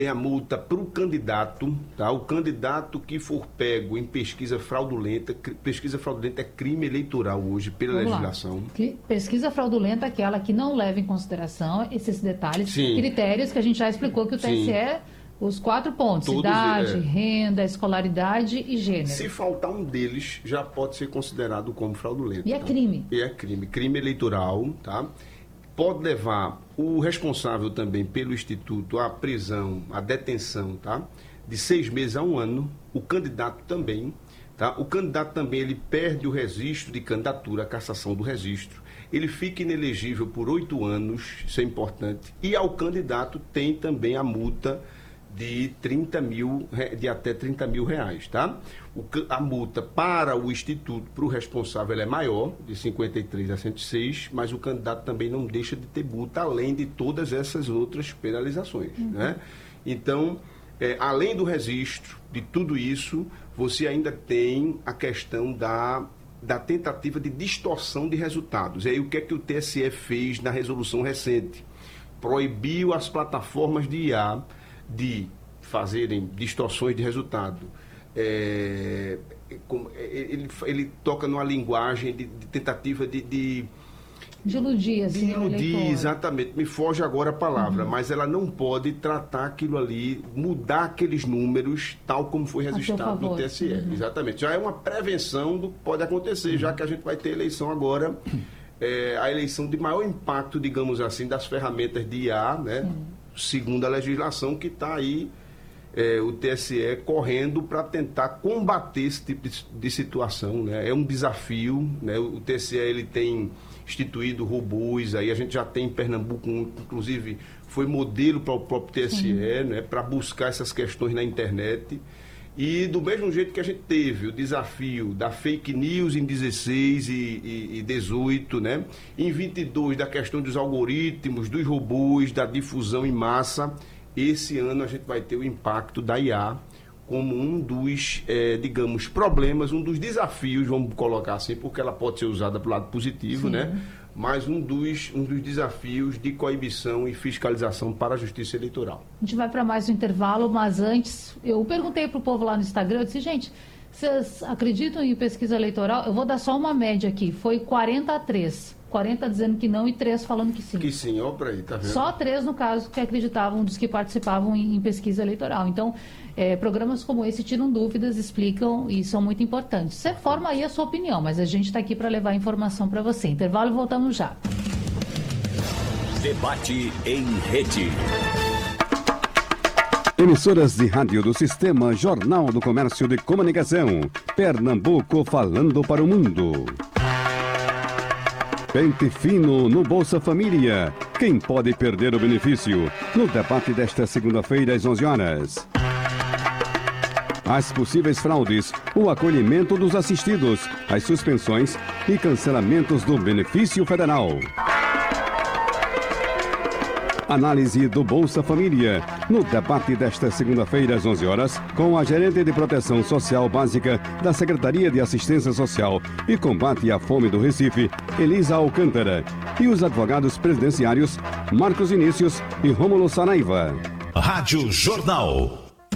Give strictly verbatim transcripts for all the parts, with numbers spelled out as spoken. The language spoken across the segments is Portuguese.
a multa para o candidato, tá? O candidato que for pego em pesquisa fraudulenta, pesquisa fraudulenta é crime eleitoral hoje pela Vamos legislação. Que pesquisa fraudulenta é aquela que não leva em consideração esses detalhes, Sim. critérios que a gente já explicou que o T S E, Sim. os quatro pontos, Todos, idade, é. renda, escolaridade e gênero. Se faltar um deles, já pode ser considerado como fraudulento. E é tá? crime. E é crime, crime eleitoral, tá? Pode levar o responsável também pelo Instituto à prisão, à detenção, tá? De seis meses a um ano. O candidato também, tá? O candidato também, ele perde o registro de candidatura, a cassação do registro. Ele fica inelegível por oito anos, isso é importante. E ao candidato tem também a multa de trinta mil, de até trinta mil reais, tá? O, a multa para o Instituto, para o responsável, ela é maior, de cinquenta e três a cento e seis, mas o candidato também não deixa de ter multa, além de todas essas outras penalizações, uhum. né? Então, é, além do registro, de tudo isso, você ainda tem a questão da, da tentativa de distorção de resultados. E aí, o que é que o T S E fez na resolução recente? Proibiu as plataformas de I A de fazerem distorções de resultado. É, ele, ele toca numa linguagem de, de tentativa de... de De iludir, assim, de iludir, exatamente. Me foge agora a palavra, uhum. mas ela não pode tratar aquilo ali, mudar aqueles números, tal como foi registrado no T S E. Uhum. Exatamente. Já é uma prevenção do que pode acontecer, uhum. já que a gente vai ter eleição agora, é, a eleição de maior impacto, digamos assim, das ferramentas de I A, né? Sim. Segundo a legislação que está aí, é, o T S E correndo para tentar combater esse tipo de, de situação, né? É um desafio, né? O T S E ele tem instituído robôs, aí a gente já tem em Pernambuco, inclusive foi modelo para o próprio T S E, né? Para buscar essas questões na internet. E do mesmo jeito que a gente teve o desafio da fake news em dezesseis e dezoito, né? Em vinte e dois, da questão dos algoritmos, dos robôs, da difusão em massa, esse ano a gente vai ter o impacto da I A como um dos, é, digamos, problemas, um dos desafios, vamos colocar assim, porque ela pode ser usada para o lado positivo, Sim. né? Mas um dos, um dos desafios de coibição e fiscalização para a Justiça Eleitoral. A gente vai para mais um intervalo, mas antes, eu perguntei para o povo lá no Instagram, eu disse, gente, vocês acreditam em pesquisa eleitoral? Eu vou dar só uma média aqui, foi quarenta a três. quarenta dizendo que não e três falando que sim. Que sim, ó, para aí, tá vendo? Só três, no caso, que acreditavam, dos que participavam em, em pesquisa eleitoral. Então, é, programas como esse tiram dúvidas, explicam e são muito importantes. Você forma aí a sua opinião, mas a gente está aqui para levar informação para você. Intervalo e voltamos já. Debate em rede. Emissoras de rádio do Sistema Jornal do Comércio de Comunicação. Pernambuco falando para o mundo. Pente fino no Bolsa Família. Quem pode perder o benefício? No debate desta segunda-feira às onze horas. As possíveis fraudes, o acolhimento dos assistidos, as suspensões e cancelamentos do benefício federal. Análise do Bolsa Família, no debate desta segunda-feira às onze horas, com a gerente de Proteção Social Básica da Secretaria de Assistência Social e Combate à Fome do Recife, Elisa Alcântara, e os advogados presidenciários Marcos Inícios e Rômulo Saraiva. Rádio Jornal.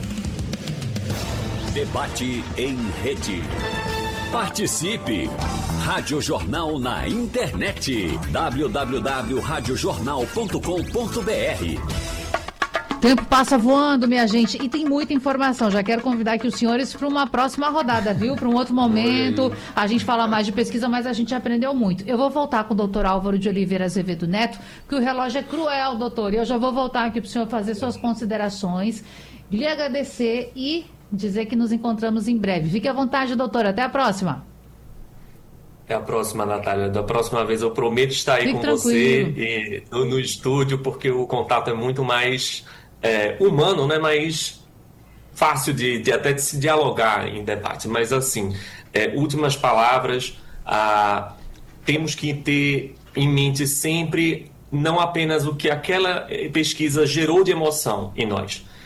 Debate em rede. Participe! Rádio Jornal na internet. w w w ponto rádio jornal ponto com ponto b r. Tempo passa voando, minha gente, e tem muita informação. Já quero convidar aqui os senhores para uma próxima rodada, viu? Para um outro momento. A gente fala mais de pesquisa, mas a gente aprendeu muito. Eu vou voltar com o doutor Álvaro de Oliveira Azevedo Neto, que o relógio é cruel, doutor. E eu já vou voltar aqui para o senhor fazer suas considerações, lhe agradecer e dizer que nos encontramos em breve. Fique à vontade, doutor. Até a próxima. Até a próxima, Natália. Da próxima vez eu prometo estar aí Fique com tranquilo. você e, no, no estúdio, porque o contato é muito mais é, humano, né? Mais fácil de, de até de se dialogar em debate. Mas, assim, é, últimas palavras, ah, temos que ter em mente sempre não apenas o que aquela pesquisa gerou de emoção em nós,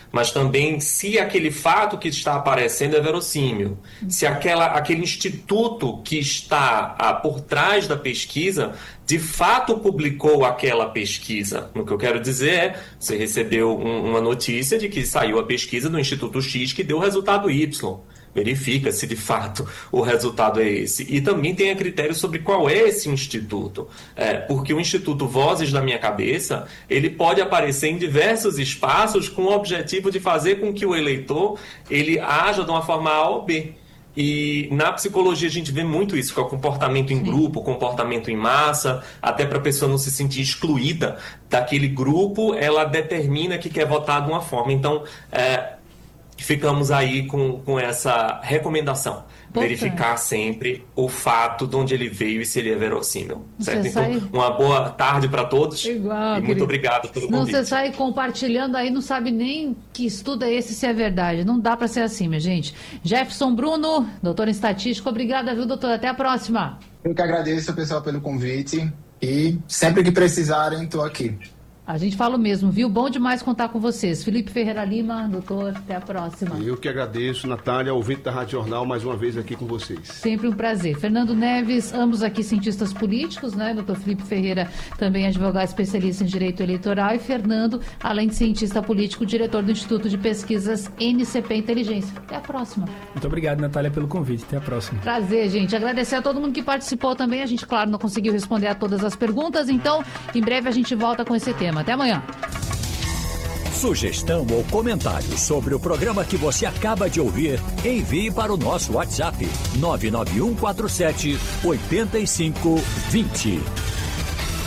mas também se aquele fato que está aparecendo é verossímil, se aquela, aquele instituto que está ah, por trás da pesquisa de fato publicou aquela pesquisa. O que eu quero dizer é, você recebeu um, uma notícia de que saiu a pesquisa do Instituto X que deu o resultado Y. Verifica se de fato o resultado é esse. E também tem a critério sobre qual é esse instituto. É, porque o Instituto Vozes da Minha Cabeça, ele pode aparecer em diversos espaços com o objetivo de fazer com que o eleitor ele haja de uma forma A ou B. E na psicologia a gente vê muito isso, que é o comportamento em grupo, o comportamento em massa, até para a pessoa não se sentir excluída daquele grupo, ela determina que quer votar de uma forma. Então, é, ficamos aí com, com essa recomendação. Importante. Verificar sempre o fato de onde ele veio e se ele é verossímil. Certo? Então, sai... uma boa tarde para todos. Igual, e muito querido. Obrigado pelo não, convite. Você sai compartilhando aí, não sabe nem que estudo é esse, se é verdade. Não dá para ser assim, minha gente. Jefferson Bruno, doutor em estatística, obrigada, viu, doutor? Até a próxima. Eu que agradeço, pessoal, pelo convite e sempre que precisarem, estou aqui. A gente fala o mesmo, viu? Bom demais contar com vocês. Felipe Ferreira Lima, doutor, até a próxima. Eu que agradeço, Natália, ouvinte da Rádio Jornal, mais uma vez aqui com vocês. Sempre um prazer. Fernando Neves, ambos aqui cientistas políticos, né? Doutor Felipe Ferreira, também advogado especialista em direito eleitoral. E Fernando, além de cientista político, diretor do Instituto de Pesquisas N C P Inteligência. Até a próxima. Muito obrigado, Natália, pelo convite. Até a próxima. Prazer, gente. Agradecer a todo mundo que participou também. A gente, claro, não conseguiu responder a todas as perguntas, então, em breve a gente volta com esse tema. Até amanhã. Sugestão ou comentário sobre o programa que você acaba de ouvir, envie para o nosso WhatsApp nove nove um quatro sete oito cinco dois zero.